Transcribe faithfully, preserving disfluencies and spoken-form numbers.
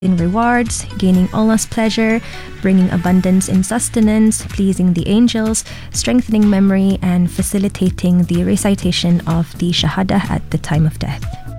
in rewards, gaining Allah's pleasure, bringing abundance in sustenance, pleasing the angels, strengthening memory, and facilitating the recitation of the Shahada at the time of death.